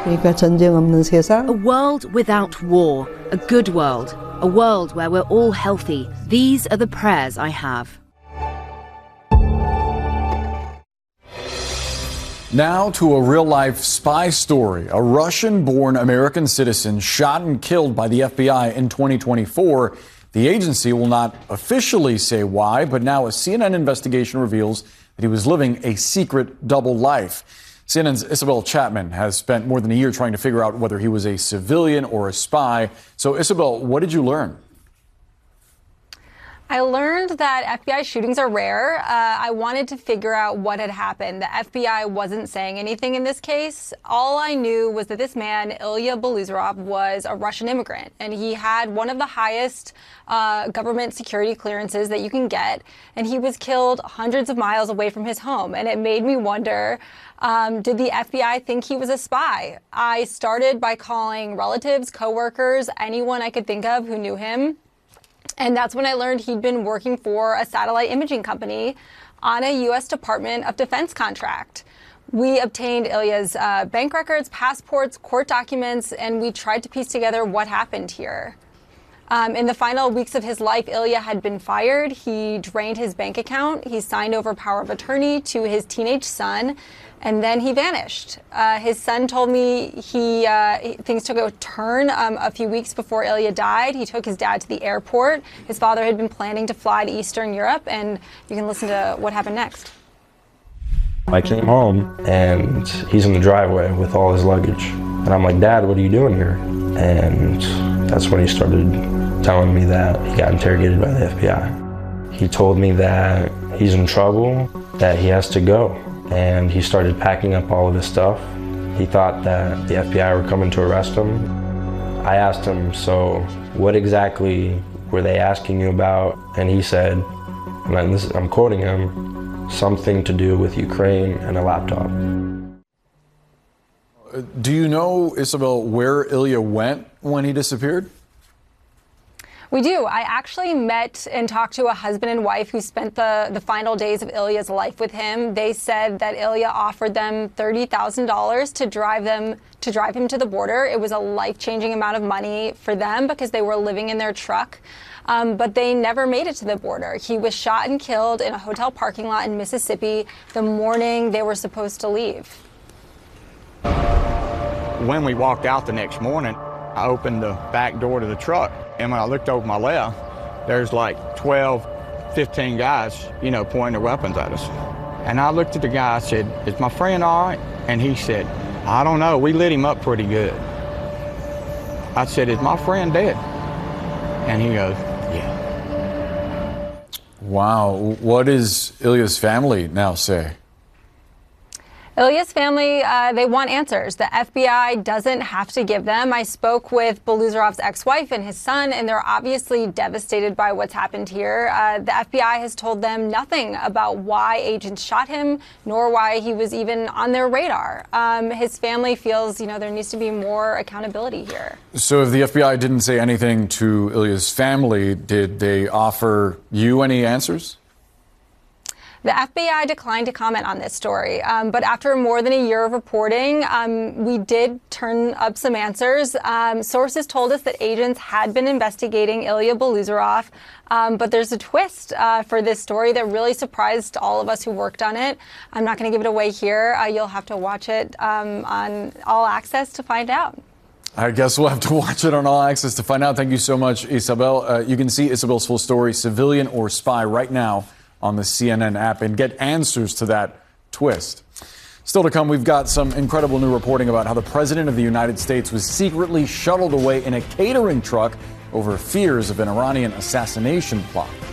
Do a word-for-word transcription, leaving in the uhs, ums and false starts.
그러니까 전쟁 없는 세상. A world without war, a good world, a world where we're all healthy. These are the prayers I have. Now to a real-life spy story. A Russian-born American citizen shot and killed by the F B I in twenty twenty-four. The agency will not officially say why, but now a C N N investigation reveals that he was living a secret double life. C N N's Isabel Chapman has spent more than a year trying to figure out whether he was a civilian or a spy. So, Isabel, what did you learn? I learned that F B I shootings are rare. Uh, I wanted to figure out what had happened. The F B I wasn't saying anything in this case. All I knew was that this man, Ilya Beluzarov, was a Russian immigrant, and he had one of the highest uh, government security clearances that you can get, and he was killed hundreds of miles away from his home. And it made me wonder, um, did the F B I think he was a spy? I started by calling relatives, coworkers, anyone I could think of who knew him. And that's when I learned he'd been working for a satellite imaging company on a U S Department of Defense contract. We obtained Ilya's uh, bank records, passports, court documents, and we tried to piece together what happened here. Um, in the final weeks of his life, Ilya had been fired. He drained his bank account. He signed over power of attorney to his teenage son, and then he vanished. Uh, his son told me he uh, things took a turn um, a few weeks before Ilya died. He took his dad to the airport. His father had been planning to fly to Eastern Europe, and you can listen to what happened next. I came home, and he's in the driveway with all his luggage. And I'm like, Dad, what are you doing here? And that's when he started telling me that he got interrogated by the F B I. He told me that he's in trouble, that he has to go. And he started packing up all of his stuff. He thought that the F B I were coming to arrest him. I asked him, so what exactly were they asking you about? And he said, and I'm, this, I'm quoting him, something to do with Ukraine and a laptop. Do you know, Isabel, where Ilya went when he disappeared? We do. I actually met and talked to a husband and wife who spent the, the final days of Ilya's life with him. They said that Ilya offered them thirty thousand dollars to drive them to drive him to the border. It was a life-changing amount of money for them because they were living in their truck. Um, but they never made it to the border. He was shot and killed in a hotel parking lot in Mississippi the morning they were supposed to leave. When we walked out the next morning, I opened the back door to the truck, and when I looked over my left, there's like twelve, fifteen guys, you know, pointing their weapons at us. And I looked at the guy, I said, is my friend all right? And he said, I don't know, we lit him up pretty good. I said, is my friend dead? And he goes, yeah. Wow. What does Ilya's family now say? Ilya's family, uh, they want answers. The F B I doesn't have to give them. I spoke with Beluzarov's ex-wife and his son, and they're obviously devastated by what's happened here. Uh, the F B I has told them nothing about why agents shot him, nor why he was even on their radar. Um, his family feels, you know, there needs to be more accountability here. So if the F B I didn't say anything to Ilya's family, did they offer you any answers? The F B I declined to comment on this story, um, but after more than a year of reporting, um, we did turn up some answers. Um, sources told us that agents had been investigating Ilya Beluzarov, um, but there's a twist uh, for this story that really surprised all of us who worked on it. I'm not going to give it away here. Uh, you'll have to watch it um, on All Access to find out. I guess we'll have to watch it on All Access to find out. Thank you so much, Isabel. Uh, you can see Isabel's full story, Civilian or Spy, right now on the C N N app and get answers to that twist. Still to come, we've got some incredible new reporting about how the President of the United States was secretly shuttled away in a catering truck over fears of an Iranian assassination plot.